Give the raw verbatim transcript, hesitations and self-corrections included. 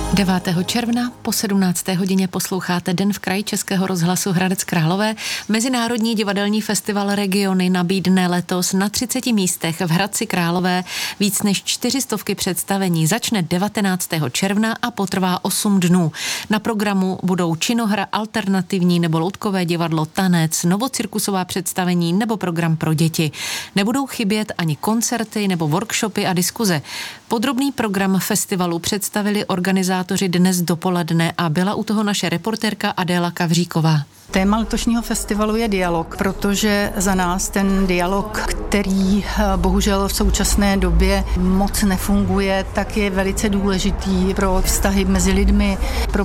devátého června po sedmnácté hodině posloucháte Den v kraji Českého rozhlasu Hradec Králové. Mezinárodní divadelní festival Regiony nabídne letos na třiceti místech v Hradci Králové víc než čtyřistovky představení. Začne devatenáctého června a potrvá osm dnů. Na programu budou činohra, alternativní nebo loutkové divadlo, tanec, novocirkusová představení nebo program pro děti. Nebudou chybět ani koncerty nebo workshopy a diskuze. Podrobný program festivalu představili organizátoři dnes dopoledne a byla u toho naše reportérka Adéla Kavříková. Téma letošního festivalu je dialog, protože za nás ten dialog, který bohužel v současné době moc nefunguje, tak je velice důležitý pro vztahy mezi lidmi, pro